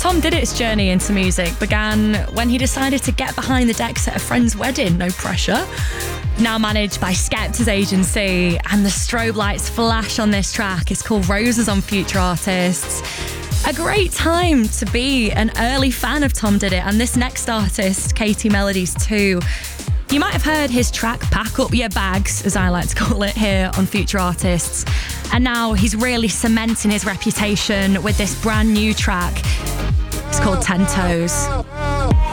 Tom Diddit's journey into music began when he decided to get behind the decks at a friend's wedding, no pressure. Now managed by Skepta's agency, and the strobe lights flash on this track. It's called Roses on Future Artists. A great time to be an early fan of Tom Diddit and this next artist, Katie Melodies too. You might have heard his track Pack Up Your Bags, as I like to call it here on Future Artists. And now he's really cementing his reputation with this brand new track. It's called 10 Toes.